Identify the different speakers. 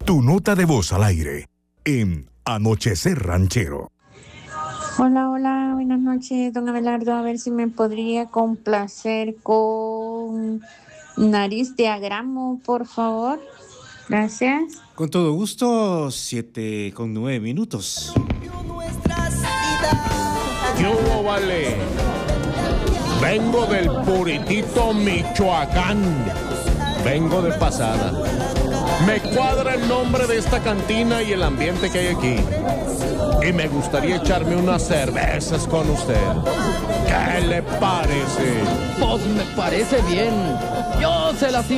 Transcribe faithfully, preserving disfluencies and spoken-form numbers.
Speaker 1: Tu nota de voz al aire en Anochecer Ranchero.
Speaker 2: Hola, hola, buenas noches, don Abelardo. A ver si me podría complacer con Nariz de Agramo, por favor. Gracias.
Speaker 3: Con todo gusto, siete con nueve minutos.
Speaker 4: Yo, vale. Vengo del Puritito, Michoacán. Vengo de pasada. Me cuadra el nombre de esta cantina y el ambiente que hay aquí. Y me gustaría echarme unas cervezas con usted. ¿Qué le parece?
Speaker 5: Pues me parece bien. Yo se las